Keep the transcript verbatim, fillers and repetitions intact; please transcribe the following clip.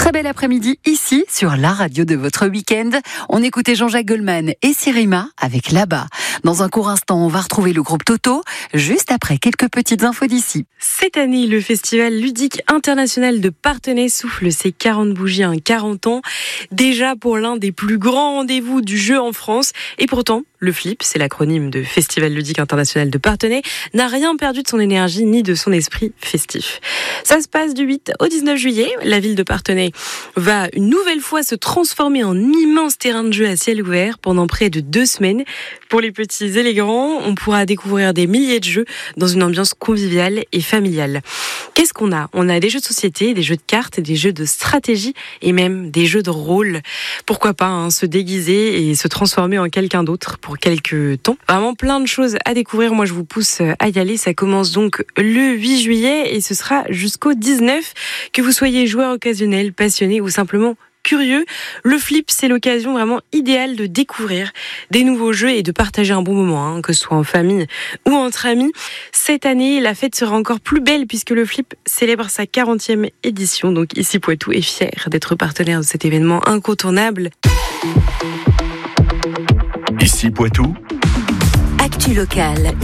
Très bel après-midi ici sur la radio de votre week-end. On écoutait Jean-Jacques Goldman et Sirima avec Là-bas. Dans un court instant, on va retrouver le groupe Toto, juste après quelques petites infos d'ici. Cette année, le Festival ludique international de Parthenay souffle ses quarante bougies en quarante ans. Déjà pour l'un des plus grands rendez-vous du jeu en France. Et pourtant, le FLIP, c'est l'acronyme de Festival ludique international de Parthenay, n'a rien perdu de son énergie ni de son esprit festif. Ça se passe du huit au dix-neuf juillet. La ville de Parthenay va une nouvelle fois se transformer en immense terrain de jeu à ciel ouvert pendant près de deux semaines. Pour les petits et les grands, on pourra découvrir des milliers de jeux dans une ambiance conviviale et familiale. Qu'est-ce qu'on a ? On a des jeux de société, des jeux de cartes, des jeux de stratégie et même des jeux de rôle. Pourquoi pas hein, se déguiser et se transformer en quelqu'un d'autre pour quelques temps. Vraiment plein de choses à découvrir. Moi, je vous pousse à y aller. Ça commence donc le huit juillet et ce sera jusqu'au dix-neuf. Que vous soyez joueur occasionnel, passionné ou simplement curieux, le FLIP, c'est l'occasion vraiment idéale de découvrir des nouveaux jeux et de partager un bon moment, hein, que ce soit en famille ou entre amis. Cette année, la fête sera encore plus belle puisque le FLIP célèbre sa quarantième édition. Donc ici, Poitou est fier d'être partenaire de cet événement incontournable. Ici Poitou. Actu locale,